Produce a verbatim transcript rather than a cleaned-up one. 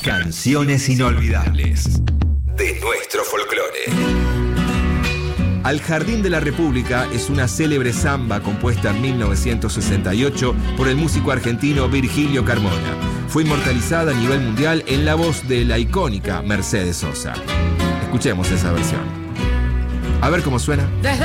Canciones inolvidables de nuestro folclore. Al Jardín de la República es una célebre samba compuesta en mil novecientos sesenta y ocho por el músico argentino Virgilio Carmona. Fue inmortalizada a nivel mundial en la voz de la icónica Mercedes Sosa. Escuchemos esa versión. A ver cómo suena. Desde